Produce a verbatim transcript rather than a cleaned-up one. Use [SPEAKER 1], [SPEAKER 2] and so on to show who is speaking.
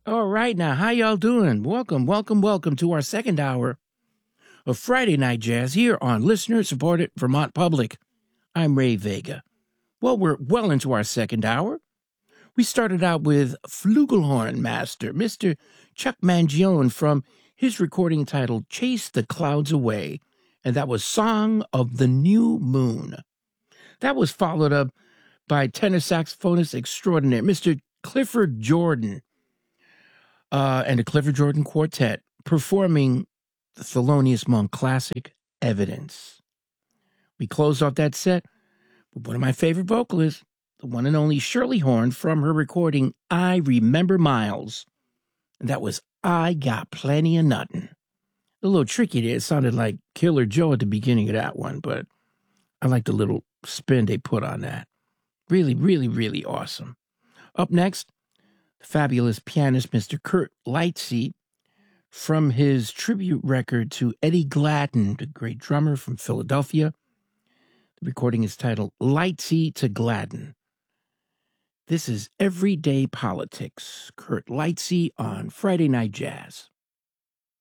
[SPEAKER 1] All right, now, how y'all doing? Welcome, welcome, welcome to our second hour of Friday Night Jazz here on listener-supported Vermont Public. I'm Ray Vega. Well, we're well into our second hour. We started out with flugelhorn master, Mister Chuck Mangione, from his recording titled Chase the Clouds Away, and that was Song of the New Moon. That was followed up by tenor saxophonist extraordinaire, Mister Clifford Jordan, uh, and the Clifford Jordan Quartet, performing the Thelonious Monk classic, Evidence. We closed off that set with one of my favorite vocalists, the one and only Shirley Horn, from her recording, I Remember Miles. And that was I Got Plenty of Nuttin'. A little tricky there. It sounded like Killer Joe at the beginning of that one, but I like the little spin they put on that. Really, really, really awesome. Up next, the fabulous pianist, Mister Kurt Lightsey, from his tribute record to Eddie Gladden, the great drummer from Philadelphia. The recording is titled Lightsey to Gladden. This is Everyday Politics. Kurt Lightsey on Friday Night Jazz.